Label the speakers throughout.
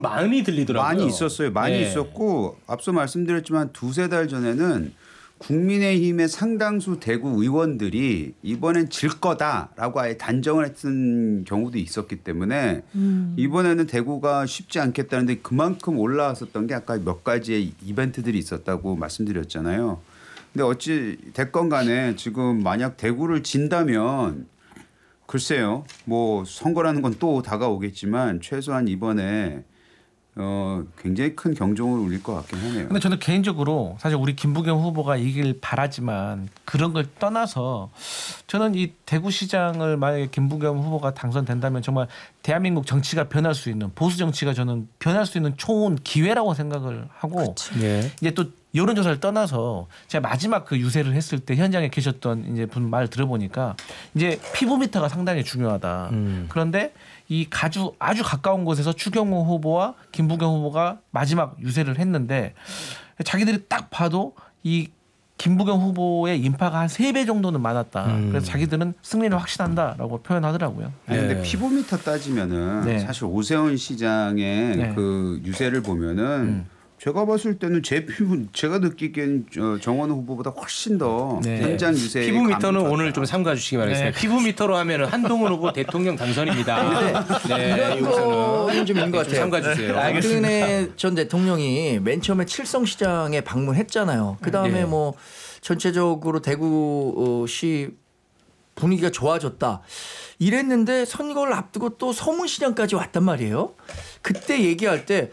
Speaker 1: 많이 들리더라고요.
Speaker 2: 많이 있었어요. 많이 있었고 앞서 말씀드렸지만 두세 달 전에는 국민의힘의 상당수 대구 의원들이 이번엔 질 거다라고 아예 단정을 했던 경우도 있었기 때문에 이번에는 대구가 쉽지 않겠다는데 그만큼 올라왔었던 게 아까 몇 가지의 이벤트들이 있었다고 말씀드렸잖아요. 근데 어찌 됐건 간에 지금 만약 대구를 진다면 글쎄요. 뭐 선거라는 건 또 다가오겠지만 최소한 이번에 굉장히 큰 경종을 울릴 것 같긴 하네요.
Speaker 3: 근데 저는 개인적으로 사실 우리 김부겸 후보가 이길 바라지만 그런 걸 떠나서 저는 이 대구시장을 만약에 김부겸 후보가 당선된다면 정말 대한민국 정치가 변할 수 있는 보수 정치가 저는 변할 수 있는 좋은 기회라고 생각을 하고 이제 또 여론조사를 떠나서 제가 마지막 그 유세를 했을 때 현장에 계셨던 이제 분 말 들어보니까 이제 피부미터가 상당히 중요하다. 그런데 이 아주 가까운 곳에서 추경호 후보와 김부겸 후보가 마지막 유세를 했는데 자기들이 딱 봐도 이 김부겸 후보의 인파가 한 3배 정도는 많았다. 그래서 자기들은 승리를 확신한다라고 표현하더라고요.
Speaker 2: 근데 피부미터 따지면은 사실 오세훈 시장의 그 유세를 보면은 제가 봤을 때는 제가 느끼기엔 정원호 후보보다 훨씬 더 현장 유세
Speaker 1: 피부미터는 오늘 좀 삼가 주시기 바라겠습니다. 피부미터로 하면은 한동훈 후보 대통령 당선입니다.
Speaker 4: 이런 거는 좀 있는 것 같아요.
Speaker 1: 삼가 주세요.
Speaker 4: 박근혜 전 대통령이 맨 처음에 칠성시장에 방문했잖아요. 그다음에 뭐 전체적으로 대구시 분위기가 좋아졌다. 이랬는데 선거를 앞두고 또 서문시장까지 왔단 말이에요. 그때 얘기할 때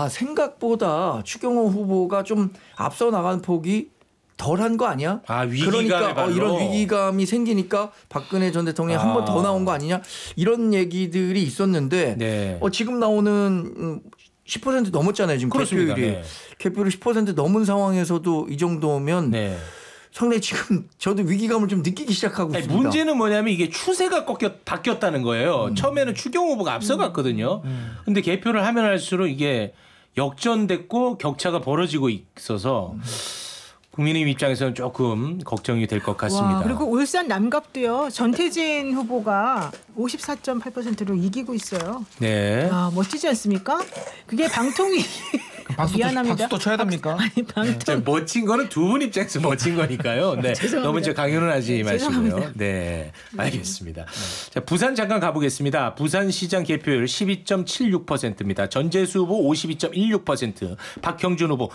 Speaker 4: 생각보다 추경호 후보가 좀 앞서 나가는 폭이 덜한 거 아니야? 그러니까 이런 위기감이 생기니까 박근혜 전 대통령이 한 번 더 나온 거 아니냐? 이런 얘기들이 있었는데 지금 나오는 10% 넘었잖아요. 지금
Speaker 1: 그렇습니다.
Speaker 4: 개표율이. 개표율이 10% 넘은 상황에서도 이 정도면 상당히 지금 저도 위기감을 좀 느끼기 시작하고 있습니다.
Speaker 1: 문제는 뭐냐면 이게 추세가 바뀌었다는 거예요. 처음에는 추경호 후보가 앞서갔거든요. 근데 개표를 하면 할수록 이게 역전됐고 격차가 벌어지고 있어서 국민의힘 입장에서는 조금 걱정이 될 것 같습니다.
Speaker 5: 그리고 울산 남갑도요. 전태진 후보가 54.8%로 이기고 있어요. 멋지지 않습니까? 그게 방통위 미안합니다.
Speaker 3: 박수도 쳐야 됩니까?
Speaker 5: 아니 방통
Speaker 1: 멋진 거는 두 분 입장에서 멋진 거니까요. 너무 강요는 하지 마시고요. 알겠습니다. 자, 부산 잠깐 가보겠습니다. 부산시장 개표율 12.76%입니다. 전재수 후보 52.16%, 박형준 후보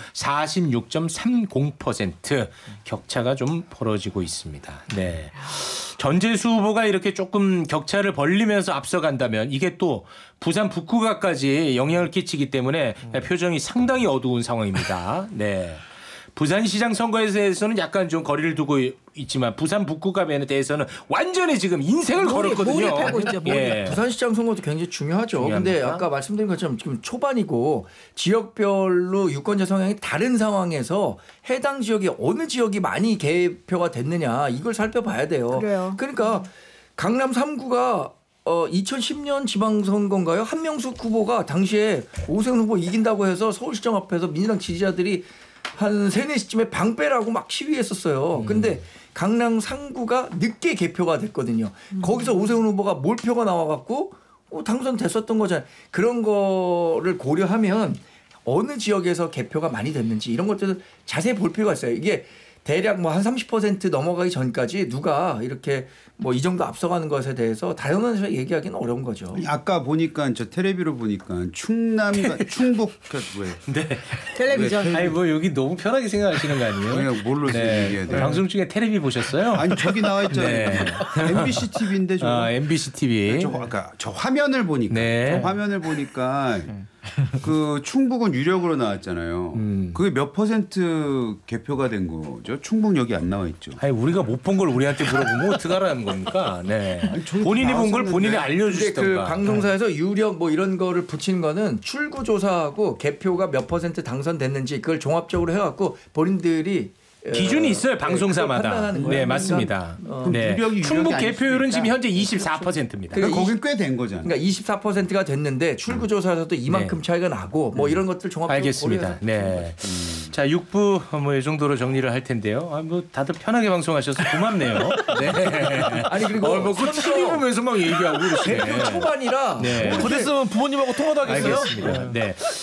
Speaker 1: 46.30%. 격차가 좀 벌어지고 있습니다. 전재수 후보가 이렇게 조금 격차를 벌리면서 앞서간다면 이게 또 부산 북구가까지 영향을 끼치기 때문에 표정이 상당히 어두운 상황입니다. 부산시장 선거에 대해서는 약간 좀 거리를 두고 있지만 부산 북구갑에 대해서는 완전히 지금 인생을 걸었거든요.
Speaker 4: 부산시장 선거도 굉장히 중요하죠. 그런데 아까 말씀드린 것처럼 지금 초반이고 지역별로 유권자 성향이 다른 상황에서 해당 지역이 어느 지역이 많이 개표가 됐느냐 이걸 살펴봐야 돼요. 그러니까 강남 3구가 2010년 지방선거인가요? 한명숙 후보가 당시에 오세훈 후보 이긴다고 해서 서울시청 앞에서 민주당 지지자들이 한 3, 4시쯤에 방 빼라고 막 시위했었어요. 근데 강남 3구가 늦게 개표가 됐거든요. 거기서 오세훈 후보가 몰표가 나와갖고 당선됐었던 거잖아요. 그런 거를 고려하면 어느 지역에서 개표가 많이 됐는지 이런 것들을 자세히 볼 필요가 있어요. 이게 대략 뭐 한 30% 넘어가기 전까지 누가 이렇게 뭐 이 정도 앞서가는 것에 대해서 다양한 얘기하기는 어려운 거죠.
Speaker 2: 아까 보니까 저 텔레비로 보니까 충남과 충북
Speaker 5: 텔레비전.
Speaker 1: 아니 뭐 여기 너무 편하게 생각하시는 거 아니에요?
Speaker 2: 그냥 뭘로 얘기해야 돼요?
Speaker 1: 방송 중에 텔레비 보셨어요?
Speaker 2: 아니 저기 나와 있잖아요. MBC TV인데 저.
Speaker 1: MBC TV.
Speaker 2: 저 화면을 보니까 그 충북은 유력으로 나왔잖아요. 그게 몇 퍼센트 개표가 된 거죠? 충북 여기 안 나와 있죠.
Speaker 1: 아니 우리가 못 본 걸 우리한테 물어보면 어떡하라는 겁니까? 본인이 본 걸 본인이 알려주시던가.
Speaker 4: 그 방송사에서 유력 뭐 이런 거를 붙이는 거는 출구조사하고 개표가 몇 퍼센트 당선됐는지 그걸 종합적으로 해갖고 본인들이
Speaker 1: 기준이 있어요 방송사마다.
Speaker 4: 판단하는 거예요.
Speaker 1: 네 맞습니다. 네.
Speaker 2: 유력이
Speaker 1: 충북
Speaker 2: 아닐
Speaker 1: 개표율은
Speaker 2: 수도
Speaker 1: 지금
Speaker 2: 있다.
Speaker 1: 현재 24%입니다.
Speaker 2: 그러니까 거긴 꽤 된 거잖아요.
Speaker 4: 그러니까 24%가 됐는데 출구조사에서도 이만큼 차이가 나고 뭐 이런 것들 종합적으로
Speaker 1: 알겠습니다. 네. 자 6부 뭐 이 정도로 정리를 할 텐데요. 뭐 다들 편하게 방송하셔서 고맙네요. 네.
Speaker 4: 아니 그리고
Speaker 1: 뭐 TV 보면서 막 얘기하고 그러시네.
Speaker 4: 초반이라
Speaker 1: 네.
Speaker 3: 더 됐으면 부모님하고 통화도 하겠어요?
Speaker 1: 알겠습니다. 네.